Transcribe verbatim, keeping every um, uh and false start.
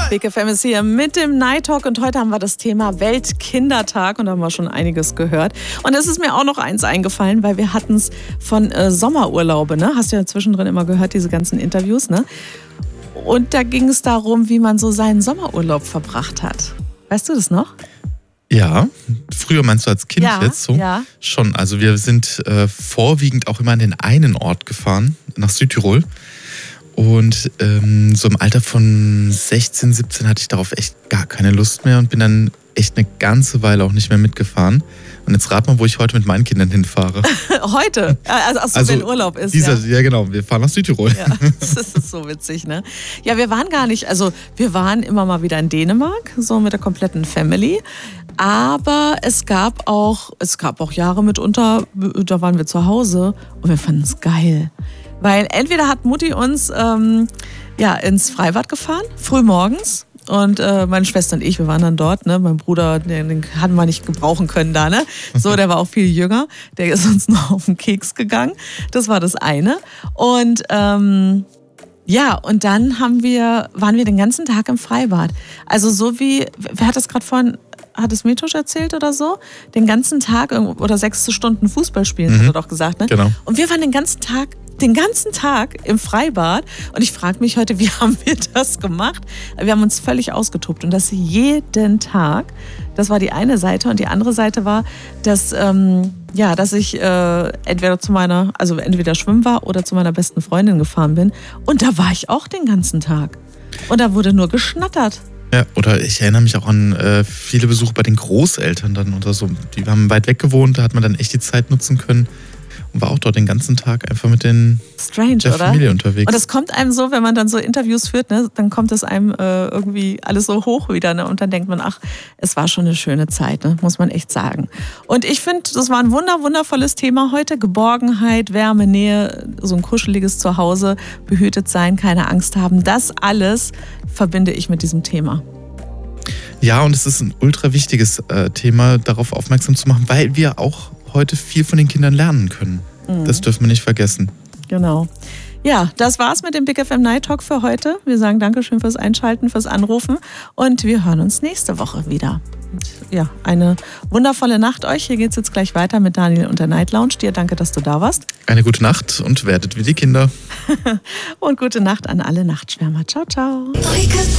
Big F M ist hier mit dem Night Talk und heute haben wir das Thema Weltkindertag und da haben wir schon einiges gehört. Und es ist mir auch noch eins eingefallen, weil wir hatten es von äh, Sommerurlaube, ne? Hast du ja zwischendrin immer gehört, diese ganzen Interviews, ne? Und da ging es darum, wie man so seinen Sommerurlaub verbracht hat. Weißt du das noch? Ja, früher meinst du als Kind ja, jetzt so? Ja. Schon, also wir sind äh, vorwiegend auch immer an den einen Ort gefahren, nach Südtirol. Und ähm, so im Alter von sechzehn, siebzehn hatte ich darauf echt gar keine Lust mehr und bin dann echt eine ganze Weile auch nicht mehr mitgefahren. Und jetzt rat mal, wo ich heute mit meinen Kindern hinfahre. Heute? Also, achso, also wenn Urlaub ist. Dieser, ja. ja, genau. Wir fahren nach Südtirol. Ja, das ist so witzig, ne? Ja, wir waren gar nicht, also wir waren immer mal wieder in Dänemark, so mit der kompletten Family. Aber es gab auch, es gab auch Jahre mitunter, da waren wir zu Hause und wir fanden es geil. Weil entweder hat Mutti uns ähm, ja, ins Freibad gefahren, früh morgens. Und äh, meine Schwester und ich, wir waren dann dort, ne? Mein Bruder, den, den hatten wir nicht gebrauchen können da, ne? So, der war auch viel jünger. Der ist uns noch auf den Keks gegangen. Das war das eine. Und ähm, ja, und dann haben wir, waren wir den ganzen Tag im Freibad. Also so wie, wer hat das gerade vorhin, hat es Metosch erzählt oder so? Den ganzen Tag oder sechs Stunden Fußball spielen, mhm. hat er doch gesagt, ne? Genau. Und wir waren den ganzen Tag den ganzen Tag im Freibad und ich frage mich heute, wie haben wir das gemacht? Wir haben uns völlig ausgetobt und das jeden Tag. Das war die eine Seite und die andere Seite war, dass, ähm, ja, dass ich äh, entweder zu meiner, also entweder schwimmen war oder zu meiner besten Freundin gefahren bin und da war ich auch den ganzen Tag und da wurde nur geschnattert. Ja, oder ich erinnere mich auch an äh, viele Besuche bei den Großeltern dann oder so. Die haben weit weg gewohnt, da hat man dann echt die Zeit nutzen können. Und war auch dort den ganzen Tag einfach mit den Strange, der oder? Familie unterwegs. Und das kommt einem so, wenn man dann so Interviews führt, ne, dann kommt es einem äh, irgendwie alles so hoch wieder. Ne, und dann denkt man, ach, es war schon eine schöne Zeit, ne, muss man echt sagen. Und ich finde, das war ein wunder, wundervolles Thema heute. Geborgenheit, Wärme, Nähe, so ein kuscheliges Zuhause, behütet sein, keine Angst haben. Das alles verbinde ich mit diesem Thema. Ja, und es ist ein ultra wichtiges äh, Thema, darauf aufmerksam zu machen, weil wir auch heute viel von den Kindern lernen können. Mhm. Das dürfen wir nicht vergessen. Genau. Ja, das war's mit dem Big F M Night Talk für heute. Wir sagen Dankeschön fürs Einschalten, fürs Anrufen und wir hören uns nächste Woche wieder. Und ja, eine wundervolle Nacht euch. Hier geht's jetzt gleich weiter mit Daniel und der Night Lounge. Dir danke, dass du da warst. Eine gute Nacht und werdet wie die Kinder. Und gute Nacht an alle Nachtschwärmer. Ciao, ciao.